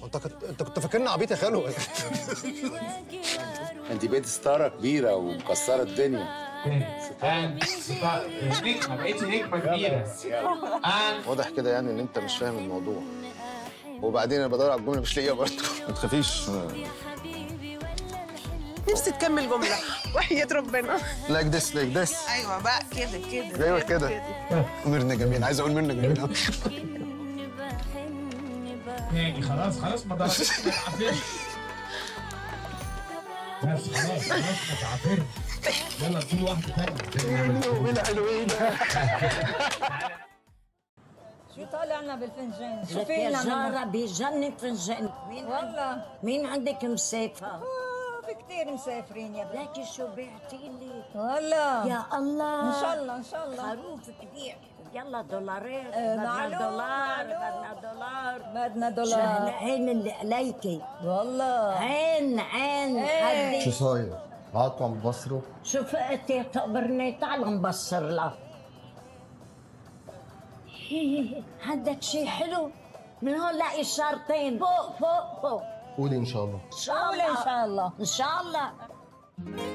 انت كنت فاكرني عبيط يا خالو؟ انت بقيت ستاره كبيره ومكسره الدنيا. نجمه، بقيتي نجمه كبيره. واضح كده يعني ان انت مش فاهم الموضوع. وبعدين انا بدور على الجمله مش لاقيها برضه. ما تخافيش. نفسي تكمل جمله وحياة ربنا. لايك ذس. ايوه بقى كده. ايوه كده. ميرنا جميل، عايز اقول ميرنا جميل قوي. يعني خلاص ما تعافرش. بس خلاص ما تعافرش. يلا نجيب واحده ثانيه. حلوين. شو طالعنا بالفنجان؟ شو لك فينا يا منها؟ جارة بيجنن فنجان. والله مين عندك مسافة؟ في كثير مسافرين يا بنت. لكن شو بعتي لي؟ والله يا الله ان شاء الله خروف كبير. يلا دولارين. معلوم، بدنا دولار. شهر عين اللي عليكي. والله عين إيه. شو صاير؟ قعدتوا عم تبصروا؟ شو فقتي تقبرني؟ تعال نبصر لك. عندك شي حلو؟ من هون لاقي شارتين فوق. قولي ان شاء الله. ان شاء قولي الله ان شاء الله. ان شاء الله.